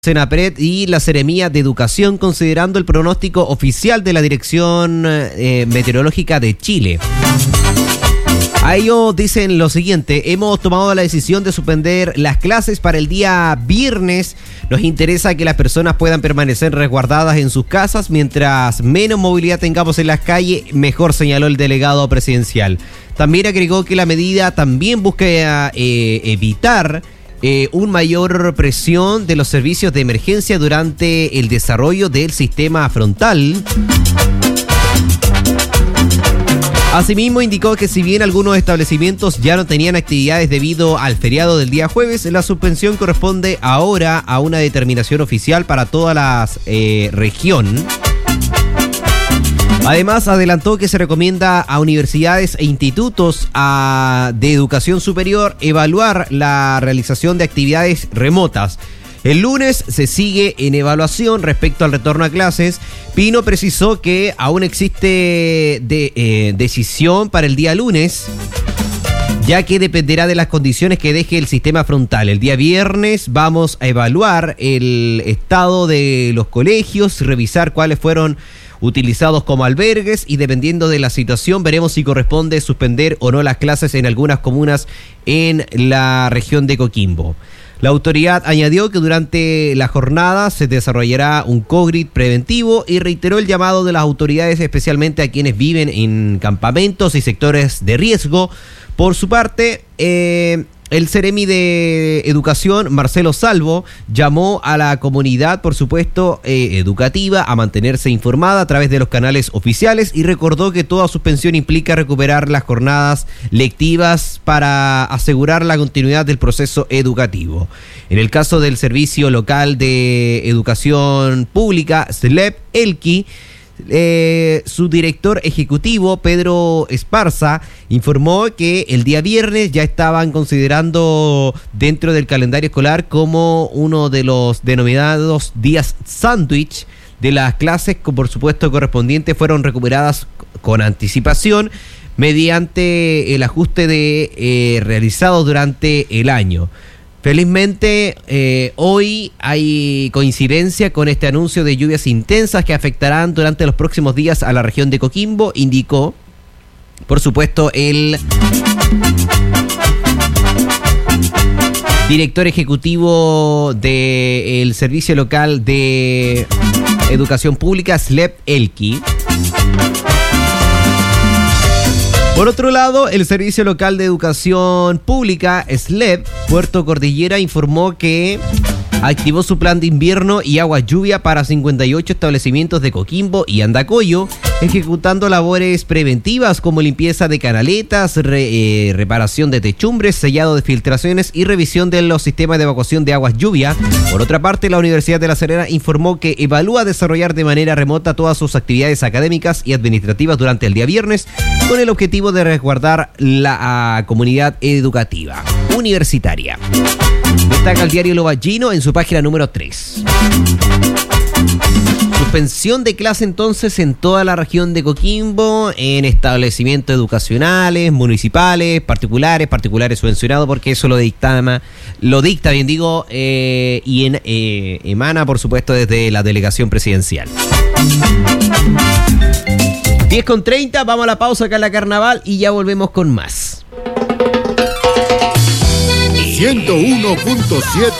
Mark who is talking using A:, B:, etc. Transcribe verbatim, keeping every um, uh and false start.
A: Senapred y la Seremía de Educación, considerando el pronóstico oficial de la Dirección eh, Meteorológica de Chile. A ellos dicen lo siguiente: hemos tomado la decisión de suspender las clases para el día viernes. Nos interesa que las personas puedan permanecer resguardadas en sus casas. Mientras menos movilidad tengamos en las calles, mejor, señaló el delegado presidencial. También agregó que la medida también busca eh, evitar Eh, un mayor presión de los servicios de emergencia durante el desarrollo del sistema frontal. Asimismo, indicó que si bien algunos establecimientos ya no tenían actividades debido al feriado del día jueves, la suspensión corresponde ahora a una determinación oficial para toda la eh, región. Además, adelantó que se recomienda a universidades e institutos a, de educación superior evaluar la realización de actividades remotas. El lunes se sigue en evaluación respecto al retorno a clases. Pino precisó que aún existe de, eh, decisión para el día lunes, ya que dependerá de las condiciones que deje el sistema frontal. El día viernes vamos a evaluar el estado de los colegios, revisar cuáles fueron utilizados como albergues y dependiendo de la situación veremos si corresponde suspender o no las clases en algunas comunas en la región de Coquimbo. La autoridad añadió que durante la jornada se desarrollará un COVID preventivo y reiteró el llamado de las autoridades, especialmente a quienes viven en campamentos y sectores de riesgo. Por su parte, eh, el Seremi de Educación, Marcelo Salvo, llamó a la comunidad, por supuesto, eh, educativa a mantenerse informada a través de los canales oficiales y recordó que toda suspensión implica recuperar las jornadas lectivas para asegurar la continuidad del proceso educativo. En el caso del Servicio Local de Educación Pública, S L E P, Elqui, Eh, su director ejecutivo, Pedro Esparza, informó que el día viernes ya estaban considerando dentro del calendario escolar como uno de los denominados días sándwich de las clases, que por supuesto correspondientes fueron recuperadas con anticipación mediante el ajuste de eh, realizado durante el año. Felizmente, eh, hoy hay coincidencia con este anuncio de lluvias intensas que afectarán durante los próximos días a la región de Coquimbo, indicó, por supuesto, el director ejecutivo del Servicio Local de Educación Pública, S L E P, Elqui. Por otro lado, el Servicio Local de Educación Pública, S L E P, Puerto Cordillera, informó que activó su plan de invierno y agua lluvia para cincuenta y ocho establecimientos de Coquimbo y Andacollo, ejecutando labores preventivas como limpieza de canaletas, re, eh, reparación de techumbres, sellado de filtraciones y revisión de los sistemas de evacuación de aguas lluvia. Por otra parte, la Universidad de La Serena informó que evalúa desarrollar de manera remota todas sus actividades académicas y administrativas durante el día viernes, con el objetivo de resguardar la a, comunidad educativa universitaria. Destaca el diario Loballino en su página número tres. Suspensión de clase entonces en toda la región de Coquimbo, en establecimientos educacionales, municipales, particulares, particulares subvencionados, porque eso lo dicta, lo dicta bien digo, eh, y en, eh, emana por supuesto desde la delegación presidencial. diez con treinta, vamos a la pausa acá en la Carnaval y ya volvemos con más.
B: ciento uno punto siete